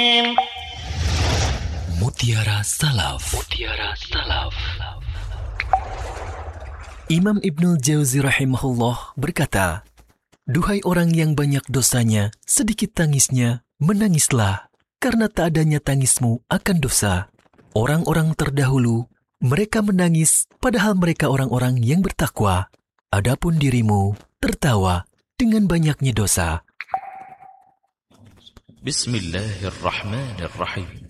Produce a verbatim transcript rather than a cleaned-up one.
Mutiara Salaf. Mutiara Salaf. Imam Ibnul Jauzi rahimahullah berkata, "Duhai orang yang banyak dosanya, sedikit tangisnya, menangislah, karena tak adanya tangismu akan dosa. Orang-orang terdahulu, mereka menangis, padahal mereka orang-orang yang bertakwa. Adapun dirimu, tertawa dengan banyaknya dosa." Bismillahirrahmanirrahim.